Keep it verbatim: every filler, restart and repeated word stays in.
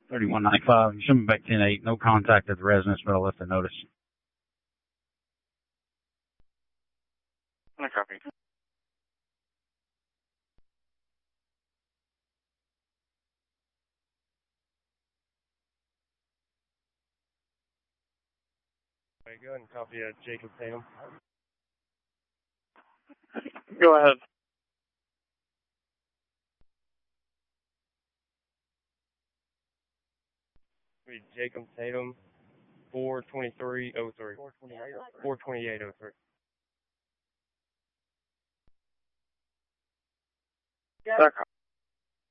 thirty-one ninety-five. You should be back ten eight. No contact at the residence, but I left a notice. No copy. Alright, go ahead and copy uh, Jacob Tatum. Go ahead. Read Jacob Tatum, four twenty-three oh three. four twenty-eight oh three. That